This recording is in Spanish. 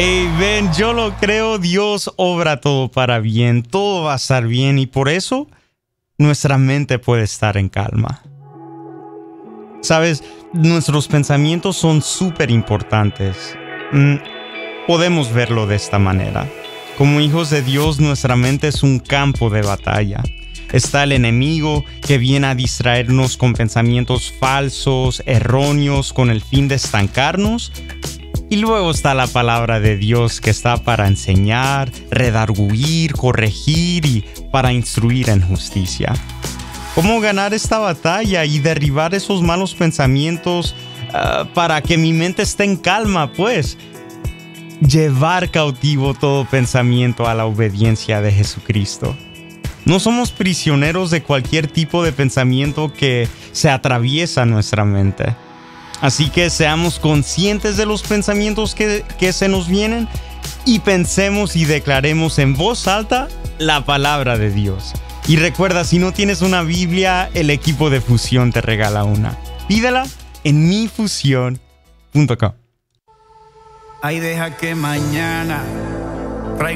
Hey, ven, yo lo creo, Dios obra todo para bien, todo va a estar bien y por eso nuestra mente puede estar en calma. Sabes, nuestros pensamientos son súper importantes. Podemos verlo de esta manera. Como hijos de Dios, nuestra mente es un campo de batalla. Está el enemigo que viene a distraernos con pensamientos falsos, erróneos, con el fin de estancarnos. Y luego está la palabra de Dios que está para enseñar, redarguir, corregir y para instruir en justicia. ¿Cómo ganar esta batalla y derribar esos malos pensamientos para que mi mente esté en calma? Pues llevar cautivo todo pensamiento a la obediencia de Jesucristo. No somos prisioneros de cualquier tipo de pensamiento que se atraviesa nuestra mente. Así que seamos conscientes de los pensamientos que se nos vienen y pensemos y declaremos en voz alta la palabra de Dios. Y recuerda, si no tienes una Biblia, el equipo de Fusión te regala una. Pídela en mifusión.com. Ay, deja que mañana